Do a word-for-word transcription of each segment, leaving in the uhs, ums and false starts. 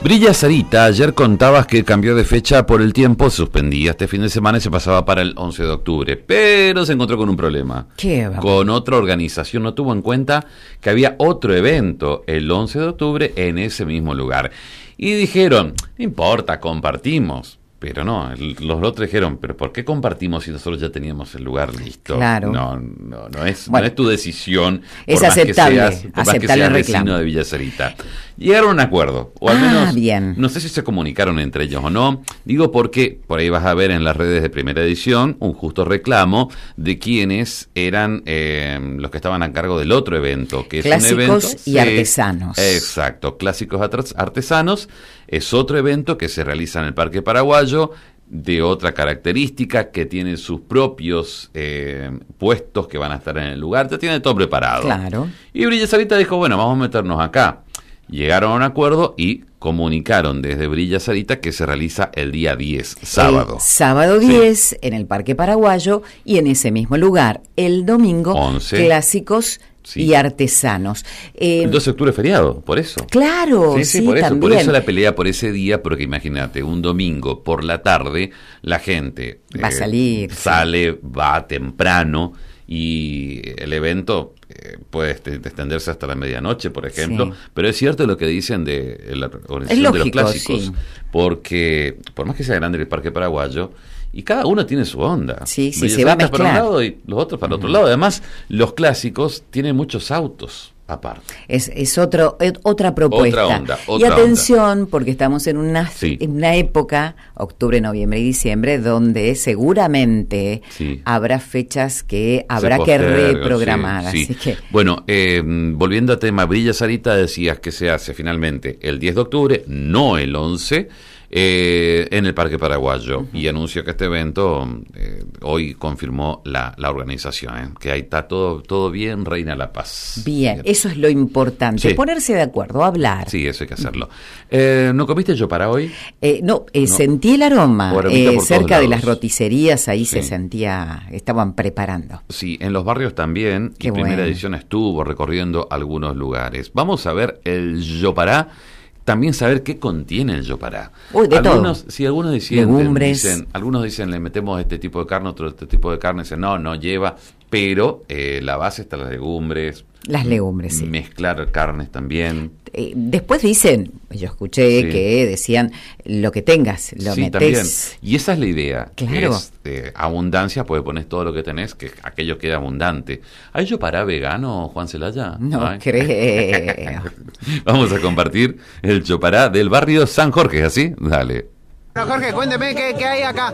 Brilla Sarita, ayer contabas que cambió de fecha por el tiempo, suspendía este fin de semana y se pasaba para el once de octubre, pero se encontró con un problema. ¿Qué va? Con otra organización, no tuvo en cuenta que había otro evento el once de octubre en ese mismo lugar. Y dijeron, no importa, compartimos. Pero no, el, los otros dijeron, pero ¿por qué compartimos si nosotros ya teníamos el lugar listo? Claro. No, no, no es, bueno, no es tu decisión. Es por más aceptable, que seas, por más que aceptable seas el reclamo. vecino de Villa Sarita. Llegaron a un acuerdo, o al Ah, menos, bien. no sé si se comunicaron entre ellos o no. Digo porque por ahí vas a ver en las redes de Primera Edición un justo reclamo de quienes eran eh, los que estaban a cargo del otro evento, que es Clásicos un evento y sí, artesanos. Exacto, Clásicos Artesanos es otro evento que se realiza en el Parque Paraguayo, de otra característica, que tiene sus propios eh, puestos que van a estar en el lugar, ya tiene todo preparado. Claro. Y Brilla Sarita dijo, bueno, vamos a meternos acá. Llegaron a un acuerdo y comunicaron desde Brilla Sarita que se realiza el día diez, sábado. El sábado diez, Sí. en el Parque Paraguayo, y en ese mismo lugar, el domingo, once. Clásicos Sí. y Artesanos. Eh, El doce de octubre es feriado, por eso. Claro, Sí, sí, sí, por eso, también. por eso la pelea por ese día, porque imagínate, un domingo por la tarde, la gente Va a salir, sale, va temprano, y el evento eh, puede este, extenderse hasta la medianoche, por ejemplo, Sí. pero es cierto lo que dicen de la organización Es de los lógico, clásicos, sí. porque por más que sea grande el Parque Paraguayo, y cada uno tiene su onda. Sí, sí, Brilla se va a Sarita para un mezclar. lado y los otros para otro lado. Además, los clásicos tienen muchos autos aparte. Es, es otro, es otra propuesta. Otra onda, y otra atención, porque estamos en una, Sí. en una época, octubre, noviembre y diciembre, donde seguramente Sí. habrá fechas que habrá Se que postergan, reprogramar. sí, sí. Así que Bueno, eh, volviendo al tema Brilla Sarita, decías que se hace finalmente el diez de octubre, no el once, eh, en el Parque Paraguayo. Uh-huh. Y anuncio que este evento eh, hoy confirmó la, la organización, ¿eh? Que ahí está todo, todo bien, reina la paz. bien, eso es lo importante, Sí. ponerse de acuerdo, hablar. Sí, eso hay que hacerlo. Eh, ¿No comiste yo para hoy? Eh, no, eh, No. sentí el aroma, O aromita eh, por cerca todos de las lados. roticerías, ahí Sí. se sentía, estaban preparando. Sí, en los barrios también, Qué y Primera bueno. Edición estuvo recorriendo algunos lugares. Vamos a ver el yopará, también saber qué contiene el yopará. Uy, de algunos, todo. Sí, algunos dicen, Legumbres. dicen, algunos dicen le metemos este tipo de carne, otro este tipo de carne, dicen no, no lleva, pero eh, la base está las legumbres. Las legumbres, sí. Mezclar carnes también. Eh, después dicen, yo escuché Sí. que decían, lo que tengas, lo Sí, metés. también. Y esa es la idea. que Claro. Es eh, abundancia, pues pones todo lo que tenés, que aquello queda abundante. ¿Hay yopará vegano, Juan Celaya? No Ay. creo. Vamos a compartir el chopará del barrio San Jorge, ¿así? Dale. Bueno, Jorge, cuénteme qué, qué hay acá.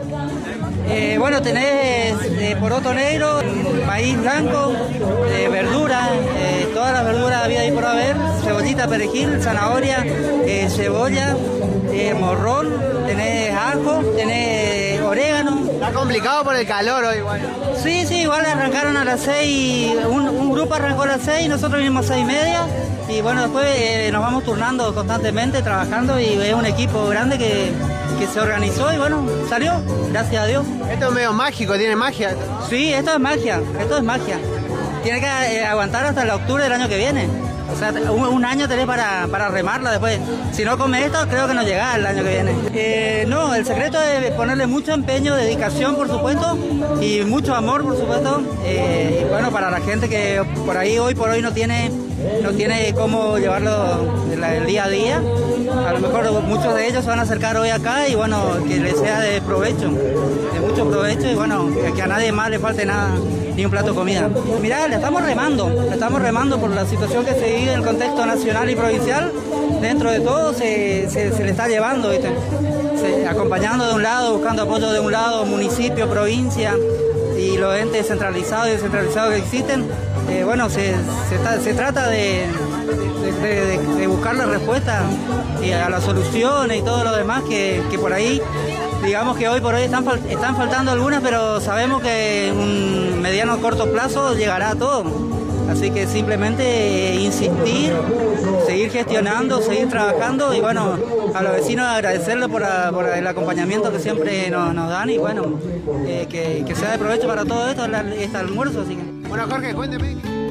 Eh, bueno, tenés eh, poroto negro, maíz blanco, eh, verdura, eh, todas las verduras había ahí por haber, cebollita, perejil, zanahoria, eh, cebolla, eh, morrón, tenés ajo, tenés orégano. Está complicado por el calor hoy, bueno. Sí, sí, igual arrancaron a las seis, un, un grupo arrancó a las seis, nosotros vinimos a seis y media, y bueno, después eh, nos vamos turnando constantemente, trabajando, y es un equipo grande que, que se organizó, y bueno, salió, gracias a Dios. Esto es medio mágico, tiene magia. Sí, esto es magia, esto es magia. Tiene que eh, aguantar hasta el octubre del año que viene. O sea, un, un año tenés para, para remarla después. Si no comes esto, creo que no llegás el año que viene. Eh, no, el secreto es ponerle mucho empeño, dedicación, por supuesto, y mucho amor, por supuesto. Eh, y bueno, para la gente que por ahí, hoy por hoy, no tiene, no tiene cómo llevarlo el, el día a día. A lo mejor muchos de ellos se van a acercar hoy acá y bueno, que les sea de provecho, de mucho provecho, y bueno, que, que a nadie más le falte nada, ni un plato de comida. Mirá, le estamos remando, le estamos remando por la situación que se vive en el contexto nacional y provincial. Dentro de todo se, se, se le está llevando, ¿viste? Se, acompañando de un lado, buscando apoyo de un lado, municipio, provincia y los entes centralizados y descentralizados que existen. Eh, bueno, se, se, está, se trata de, de, de, de buscar la respuesta y a las soluciones y todo lo demás que, que por ahí, digamos que hoy por hoy están, fal- están faltando algunas, pero sabemos que en un mediano o corto plazo llegará todo. Así que simplemente eh, insistir, seguir gestionando, seguir trabajando y bueno, a los vecinos agradecerles por, la- por el acompañamiento que siempre nos, nos dan y bueno, eh, que, que sea de provecho para todo esto, la- este almuerzo. Así que. Bueno, Jorge, cuénteme.